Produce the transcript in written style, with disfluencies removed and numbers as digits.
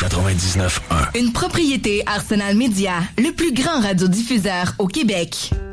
99.1. Une propriété Arsenal Média, le plus grand radiodiffuseur au Québec.